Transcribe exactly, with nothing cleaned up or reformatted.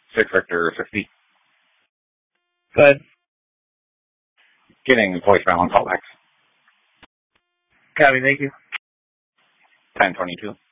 six Victor sixty. Good. Getting voicemail and callbacks. Copy, thank you. ten twenty-two.